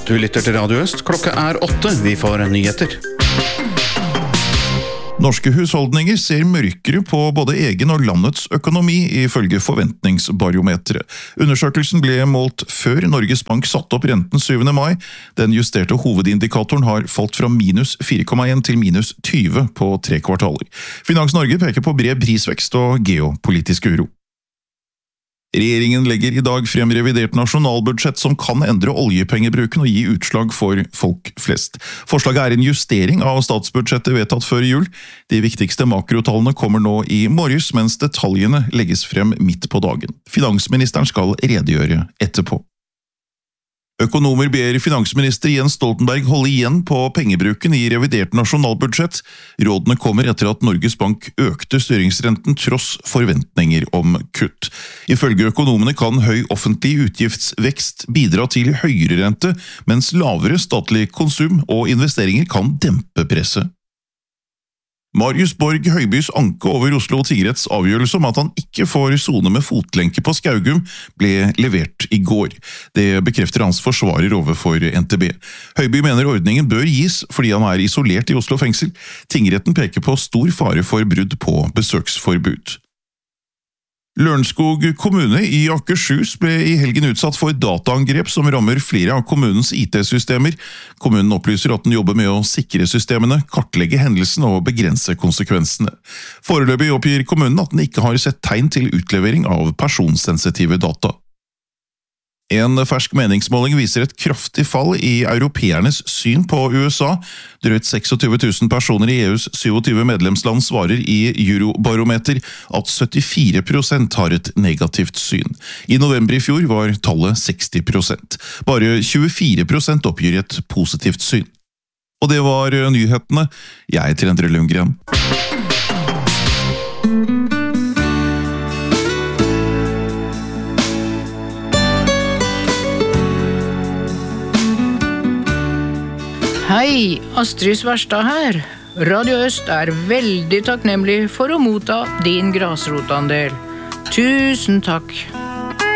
Du lytter til Radio Øst. Klokka 8. Vi får nyheter. Norske husholdninger ser mørkere på både egen og landets økonomi, ifølge forventningsbarometeret. Undersøkelsen ble målt før Norges Bank satte opp renten 7. mai. Den justerte hovedindikatoren har falt fra minus 4,1 til minus 20 på 3 kvartaler. Finans Norge peker på bred prisvekst og geopolitisk uro. Regjeringen legger i dag frem revidert nasjonalbudsjett som kan endre oljepengebruken og gi utslag for folk flest. Forslaget en justering av statsbudsjettet vedtatt før jul. De viktigste makrotallene kommer nå i morges, mens detaljene legges frem midt på dagen. Finansministeren skal redegjøre etterpå. Økonomer ber finansminister Jens Stoltenberg holde igjen på pengebruken i revidert nasjonalbudsjett. Rådene kommer etter at Norges Bank økte styringsrenten tross forventninger om kutt. Ifølge økonomene kan høy offentlig utgiftsvekst bidra til høyere rente, mens lavere statlig konsum og investeringer kan dempe presset. Marius Borg Høibys anke over Oslo tingretts avgjørelse om at han ikke får sone med fotlenke på Skaugum ble levert i går. Det bekrefter hans forsvarer overfor NTB. Høiby mener ordningen bør gis fordi han isolert i Oslo fengsel. Tingretten peker på stor fare for brudd på besøksforbud. Lørenskog kommune i Akershus ble i helgen utsatt for dataangrep som rammer flere av kommunens IT-systemer. Kommunen opplyser at den jobber med å sikre systemene, kartlegge hendelsen og begrense konsekvensene. Foreløpig oppgir kommunen at den ikke har sett tegn til utlevering av personsensitive data. En fersk meningsmåling viser et kraftig fall i europeernes syn på USA. Drøyt 26 000 personer i EUs 27 medlemsland svarer i Eurobarometer at 74% har et negativt syn. I november i fjor var tallet 60%. Bare 24% oppgir et positivt syn. Og det var nyhetene. Jeg heter Endre Lundgren. Hei, Astrid Svarstad her. Radio Øst veldig takknemlig for å motta din grasrotandel. Tusen takk.